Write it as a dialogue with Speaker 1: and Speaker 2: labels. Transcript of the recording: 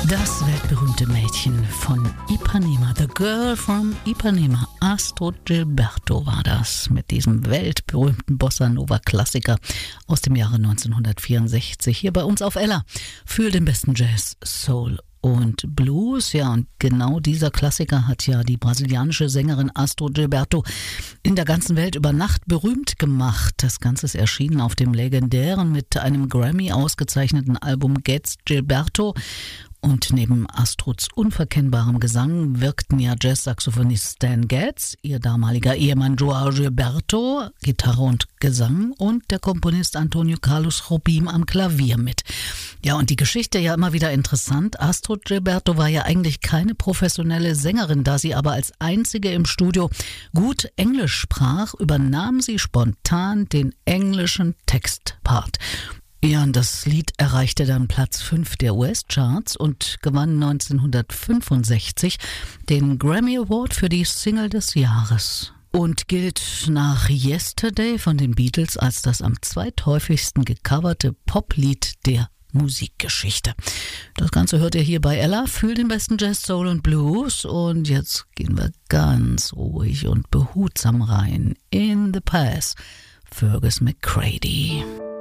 Speaker 1: Das weltberühmte Mädchen von Ipanema, The Girl from Ipanema, Astrud Gilberto war das, mit diesem weltberühmten Bossa-Nova-Klassiker aus dem Jahre 1964 hier bei uns auf Ella. Für den besten Jazz, Soul und Blues. Ja, und genau dieser Klassiker hat ja die brasilianische Sängerin Astrud Gilberto in der ganzen Welt über Nacht berühmt gemacht. Das Ganze ist erschienen auf dem legendären, mit einem Grammy ausgezeichneten Album Getz Gilberto. Und neben Astruds unverkennbarem Gesang wirkten ja Jazz-Saxophonist Stan Getz, ihr damaliger Ehemann João Gilberto, Gitarre und Gesang, und der Komponist Antonio Carlos Jobim am Klavier mit. Ja, und die Geschichte ja immer wieder interessant. Astrud Gilberto war ja eigentlich keine professionelle Sängerin, da sie aber als einzige im Studio gut Englisch sprach, übernahm sie spontan den englischen Textpart. Ja, und das Lied erreichte dann Platz 5 der US-Charts und gewann 1965 den Grammy Award für die Single des Jahres und gilt nach Yesterday von den Beatles als das am zweithäufigsten gecoverte Poplied der Musikgeschichte. Das Ganze hört ihr hier bei Ella für den besten Jazz, Soul und Blues. Und jetzt gehen wir ganz ruhig und behutsam rein in The Past. Fergus McCready.